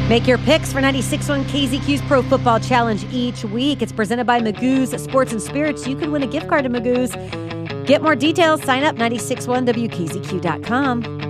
Make your picks for 96.1 KZQ's Pro Football Challenge each week. It's presented by Magoo's Sports and Spirits. You could win a gift card to Magoo's. Get more details. Sign up 96.1WKZQ.com.